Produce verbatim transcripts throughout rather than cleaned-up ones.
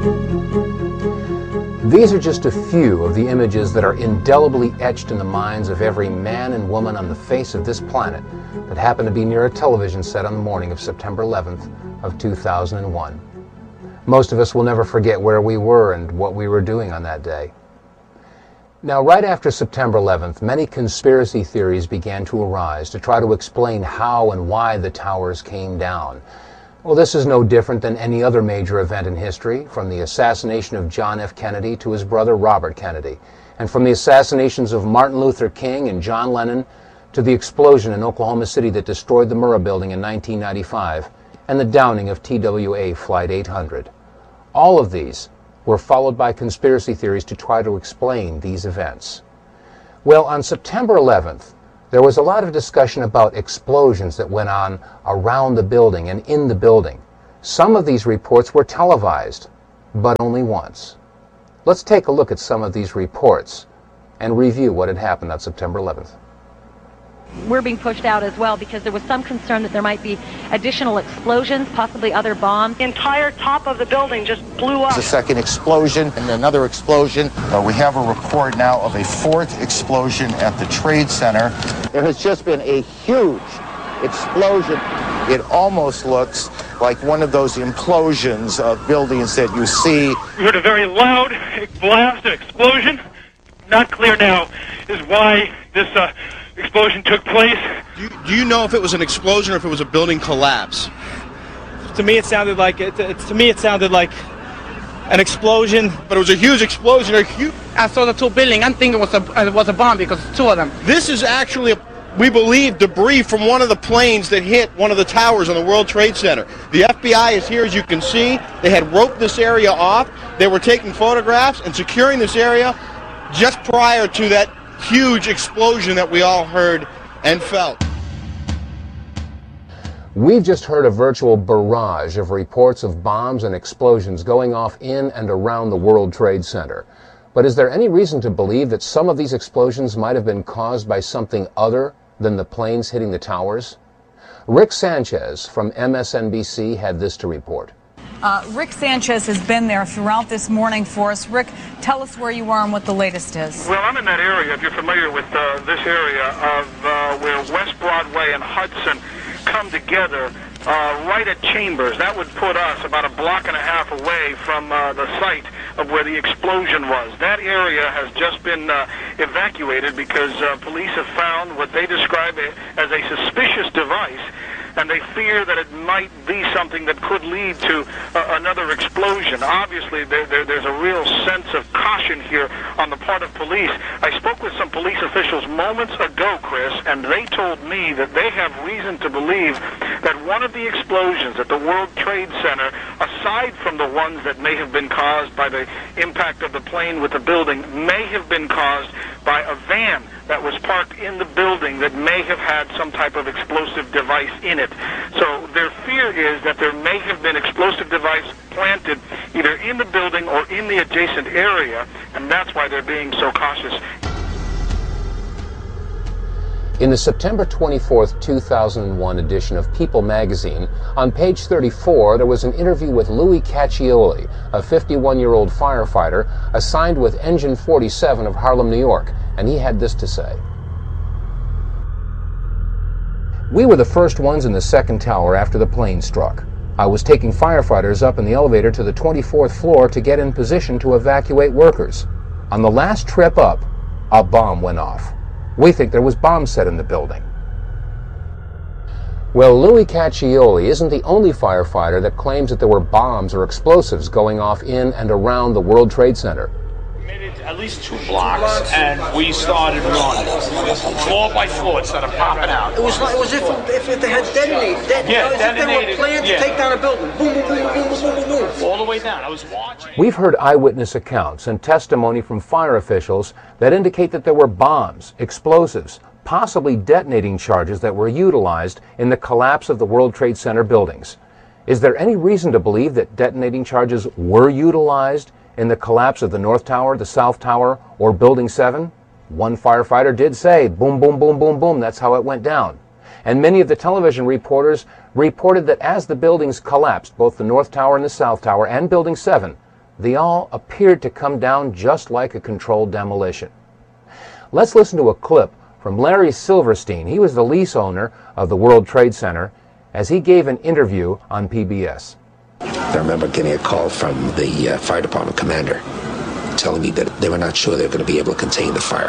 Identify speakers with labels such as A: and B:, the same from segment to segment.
A: These are just a few of the images that are indelibly etched in the minds of every man and woman on the face of this planet that happened to be near a television set on the morning of September eleventh of two thousand one. Most of us will never forget where we were and what we were doing on that day. Now, right after September eleventh, many conspiracy theories began to arise to try to explain how and why the towers came down. Well, this is no different than any other major event in history, from the assassination of John F. Kennedy to his brother Robert Kennedy, and from the assassinations of Martin Luther King and John Lennon to the explosion in Oklahoma City that destroyed the Murrah Building in nineteen ninety-five and the downing of T W A Flight eight hundred. All of these were followed by conspiracy theories to try to explain these events. Well, on September eleventh, there was a lot of discussion about explosions that went on around the building and in the building. Some of these reports were televised, but only once. Let's take a look at some of these reports and review what had happened on September eleventh.
B: We're being pushed out as well because there was some concern that there might be additional explosions, possibly other bombs.
C: The entire top of the building just blew up.
D: The second explosion and another explosion. Uh, we have a report now of a fourth explosion at the Trade Center. There has just been a huge explosion. It almost looks like one of those implosions of buildings that you see.
E: We heard a very loud blast, an explosion. Not clear now is why this uh, explosion took place.
F: Do you, do you know if it was an explosion or if it was a building collapse?
G: To me, it sounded like it. it to me, it sounded like an explosion.
F: But it was a huge explosion. A huge.
G: I saw the two buildings. I'm thinking it was a it was a bomb because two of them.
F: This is actually, a, we believe, debris from one of the planes that hit one of the towers on the World Trade Center. The F B I is here, as you can see. They had roped this area off. They were taking photographs and securing this area just prior to that huge explosion that we all heard and felt.
A: We've just heard a virtual barrage of reports of bombs and explosions going off in and around the World Trade Center. But is there any reason to believe that some of these explosions might have been caused by something other than the planes hitting the towers? Rick Sanchez from M S N B C had this to report.
H: Uh, Rick Sanchez has been there throughout this morning for us. Rick, tell us where you are and what the latest is.
E: Well, I'm in that area, if you're familiar with uh, this area, of uh, where West Broadway and Hudson come together, uh, right at Chambers. That would put us about a block and a half away from uh, the site of where the explosion was. That area has just been uh, evacuated because uh, police have found what they describe as a suspicious device, and they fear that it might be something that could lead to uh, another explosion. Obviously, there, there, there's a real sense of caution here on the part of police. I spoke with some police officials moments ago, Chris, and they told me that they have reason to believe that one of the explosions at the World Trade Center, aside from the ones that may have been caused by the impact of the plane with the building, may have been caused by a van that was parked in the building that may have had some type of explosive device in it. So their fear is that there may have been explosive device planted either in the building or in the adjacent area, and that's why they're being so cautious.
A: In the September twenty-fourth, two thousand one edition of People magazine, on page thirty-four, there was an interview with Louis Caccioli, a fifty-one-year-old firefighter assigned with Engine forty-seven of Harlem, New York, and he had this to say. We were the first ones in the second tower after the plane struck. I was taking firefighters up in the elevator to the twenty-fourth floor to get in position to evacuate workers. On the last trip up, a bomb went off. We think there was bombs set in the building. Well, Louis Caccioli isn't the only firefighter that claims that there were bombs or explosives going off in and around the World Trade Center.
I: We made it at least two blocks, and we started running, floor by floor, instead of popping out.
J: It was like, it was if, if, if they had detonated, detonated
I: yeah,
J: as
I: detonated,
J: if they were planned
I: yeah.
J: to take down a building. Boom, boom, boom, boom, boom, boom, boom, boom.
I: All the way down. I was watching.
A: We've heard eyewitness accounts and testimony from fire officials that indicate that there were bombs, explosives, possibly detonating charges that were utilized in the collapse of the World Trade Center buildings. Is there any reason to believe that detonating charges were utilized in the collapse of the North Tower, the South Tower, or Building seven? One firefighter did say, boom, boom, boom, boom, boom, that's how it went down. And many of the television reporters reported that as the buildings collapsed, both the North Tower and the South Tower and Building seven, they all appeared to come down just like a controlled demolition. Let's listen to a clip from Larry Silverstein. He was the lease owner of the World Trade Center as he gave an interview on P B S.
K: I remember getting a call from the uh, fire department commander telling me that they were not sure they were going to be able to contain the fire.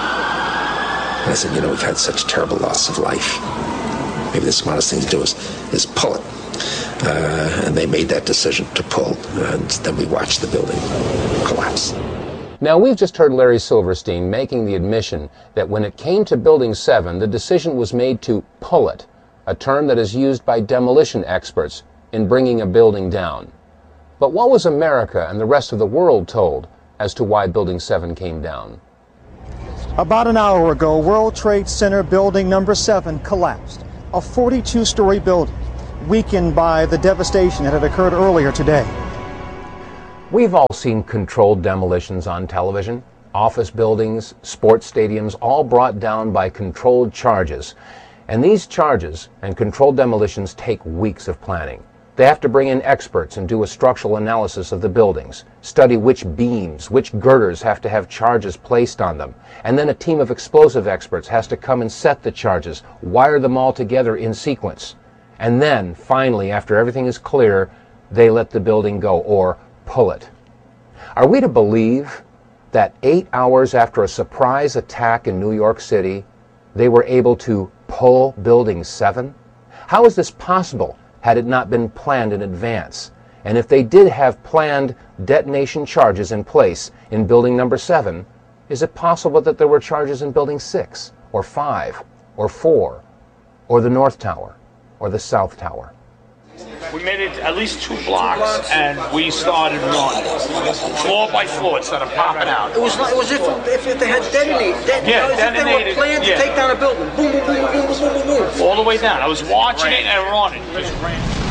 K: And I said, you know, we've had such terrible loss of life. Maybe the smartest thing to do is, is pull it. Uh, and they made that decision to pull, and then we watched the building collapse.
A: Now, we've just heard Larry Silverstein making the admission that when it came to Building seven, the decision was made to pull it, a term that is used by demolition experts in bringing a building down. But what was America and the rest of the world told as to why Building seven came down?
L: About an hour ago, World Trade Center building number seven collapsed, a forty-two story building, weakened by the devastation that had occurred earlier today.
A: We've all seen controlled demolitions on television. Office buildings, sports stadiums, all brought down by controlled charges. And these charges and controlled demolitions take weeks of planning. They have to bring in experts and do a structural analysis of the buildings, study which beams, which girders have to have charges placed on them. And then a team of explosive experts has to come and set the charges, wire them all together in sequence. And then, finally, after everything is clear, they let the building go, or pull it. Are we to believe that eight hours after a surprise attack in New York City, they were able to pull Building seven? How is this possible had it not been planned in advance? And if they did have planned detonation charges in place in Building number seven, is it possible that there were charges in Building six, or five, or four, or the North Tower, or the South Tower?
I: We made it at least two blocks, and we started running floor by floor instead of popping out.
J: It was like, it was if, if they had detonated. That,
I: Yeah,
J: you know, as if they
I: detonated,
J: were planned
I: yeah.
J: to take down a building. Boom, boom, boom, boom, boom, boom, boom, boom.
I: All the way down. I was watching it and running. Just ran.